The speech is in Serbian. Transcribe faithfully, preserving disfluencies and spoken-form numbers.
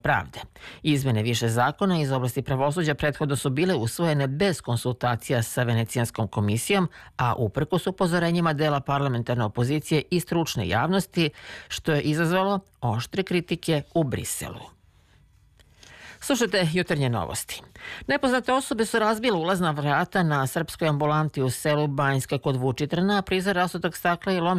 pravde. Izmene više zakona iz oblasti pravosuđa prethodno su bile usvojene bez konsultacija sa Venecijanskom komisijom, a uprkos upozorenjima dela parlamentarne opozicije i stručne javnosti, što je izazvalo oštre kritike u Briselu. Slušajte jutarnje novosti. Nepoznate osobe su razbile ulazna vrata na srpskoj ambulanti u selu Banjska kod Vučitrna, a prizor rasutok stakla i lom